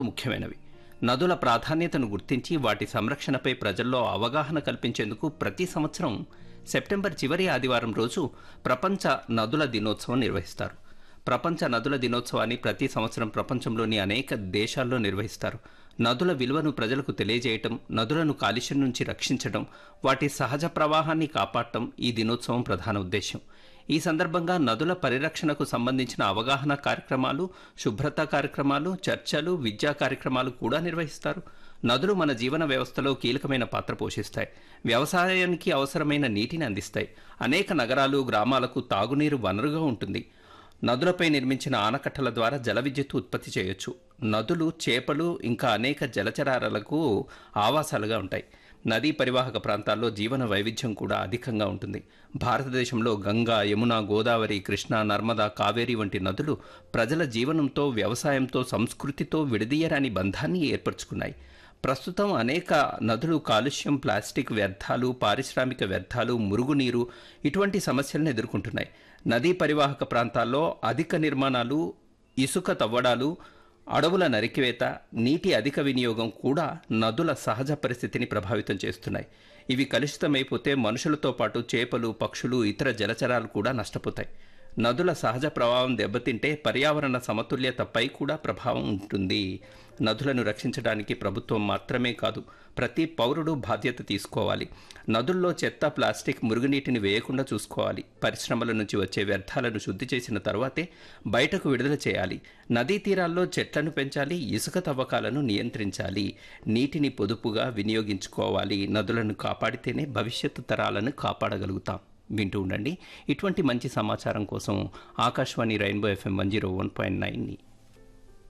ముఖ్యమైనవి. నదుల ప్రాధాన్యతను గుర్తించి వాటి సంరక్షణపై ప్రజల్లో అవగాహన కల్పించేందుకు ప్రతి సంవత్సరం సెప్టెంబర్ చివరి ఆదివారం రోజు ప్రపంచ నదుల దినోత్సవం నిర్వహిస్తారు. ప్రపంచ నదుల దినోత్సవాన్ని ప్రతి సంవత్సరం ప్రపంచంలోని అనేక దేశాల్లో నిర్వహిస్తారు. నదుల విలువను ప్రజలకు తెలియజేయటం, నదులను కాలుష్యం నుంచి రక్షించడం, వాటి సహజ ప్రవాహాన్ని కాపాడటం ఈ దినోత్సవం ప్రధాన ఉద్దేశం. ఈ సందర్భంగా నదుల పరిరక్షణకు సంబంధించిన అవగాహన కార్యక్రమాలు, శుభ్రత కార్యక్రమాలు, చర్చలు, విద్యా కార్యక్రమాలు కూడా నిర్వహిస్తారు. నదులు మన జీవన వ్యవస్థలో కీలకమైన పాత్ర పోషిస్తాయి. వ్యవసాయానికి అవసరమైన నీటిని అందిస్తాయి. అనేక నగరాలు, గ్రామాలకు తాగునీరు వనరుగా ఉంటుంది. నదులపై నిర్మించిన ఆనకట్టల ద్వారా జల విద్యుత్తు ఉత్పత్తి చేయొచ్చు. నదులు, చేపలు ఇంకా అనేక జలచరాలకు ఆవాసాలుగా ఉంటాయి. నదీ పరివాహక ప్రాంతాల్లో జీవన వైవిధ్యం కూడా అధికంగా ఉంటుంది. భారతదేశంలో గంగా, యమున, గోదావరి, కృష్ణ, నర్మదా, కావేరి వంటి నదులు ప్రజల జీవనంతో, వ్యవసాయంతో, సంస్కృతితో విడదీయరాని బంధాన్ని ఏర్పరచుకున్నాయి. ప్రస్తుతం అనేక నదులు కాలుష్యం, ప్లాస్టిక్ వ్యర్థాలు, పారిశ్రామిక వ్యర్థాలు, మురుగునీరు ఇటువంటి సమస్యలను ఎదుర్కొంటున్నాయి. నదీ పరివాహక ప్రాంతాల్లో అధిక నిర్మాణాలు, ఇసుక తవ్వడాలు, అడవుల నరికివేత, నీటి అధిక వినియోగం కూడా నదుల సహజ పరిస్థితిని ప్రభావితం చేస్తున్నాయి. ఇవి కలుషితమైపోతే మనుషులతో పాటు చేపలు, పక్షులు, ఇతర జలచరాలు కూడా నష్టపోతాయి. నదుల సహజ ప్రవాహం దెబ్బతింటే పర్యావరణ సమతుల్యతపై కూడా ప్రభావం ఉంటుంది. నదులను రక్షించడానికి ప్రభుత్వం మాత్రమే కాదు, ప్రతి పౌరుడు బాధ్యత తీసుకోవాలి. నదుల్లో చెత్త, ప్లాస్టిక్, మురుగునీటిని వేయకుండా చూసుకోవాలి. పరిశ్రమల నుంచి వచ్చే వ్యర్థాలను శుద్ధి చేసిన తర్వాతే బయటకు విడుదల చేయాలి. నదీ తీరాల్లో చెట్లను పెంచాలి, ఇసుక తవ్వకాలను నియంత్రించాలి. నీటిని పొదుపుగా వినియోగించుకోవాలి. నదులను కాపాడితేనే భవిష్యత్తు తరాలను కాపాడగలుగుతాం. వింటూ ఉండండి. ఇటువంటి మంచి సమాచారం కోసం ఆకాశవాణి రెయిన్బో FM 101.9ని